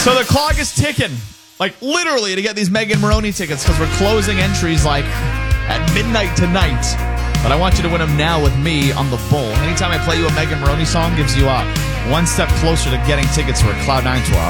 So the clock is ticking, like literally, to get these Megan Maroney tickets because we're closing entries like at midnight tonight. But I want you to win them now with me on the Bull. Anytime I play you a Megan Maroney song, gives you one step closer to getting tickets for a Cloud9 tour.